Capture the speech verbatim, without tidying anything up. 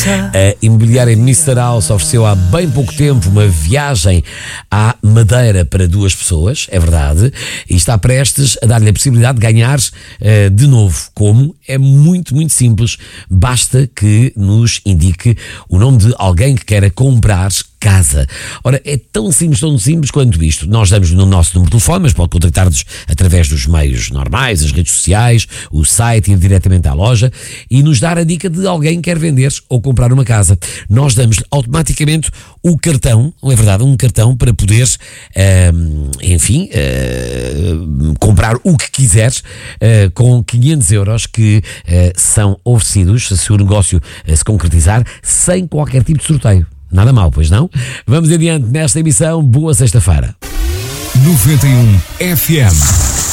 A Imobiliária mister House ofereceu há bem pouco tempo uma viagem à Madeira para duas pessoas, é verdade, e está prestes a dar-lhe a possibilidade de ganhar uh, de novo. Como? É muito, muito simples. Basta que nos indique o nome de alguém que queira comprar casa. Ora, é tão simples, tão simples quanto isto. Nós damos no nosso número de telefone, mas pode contactar-nos através dos meios normais, as redes sociais, o site, ir diretamente à loja e nos dar a dica de alguém que quer vender ou comprar uma casa. Nós damos automaticamente o cartão, não é verdade, um cartão para poderes, uh, enfim, uh, comprar o que quiseres uh, com quinhentos euros que uh, são oferecidos se o negócio uh, se concretizar sem qualquer tipo de sorteio. Nada mal, pois não? Vamos adiante nesta emissão. Boa sexta-feira. noventa e um F M.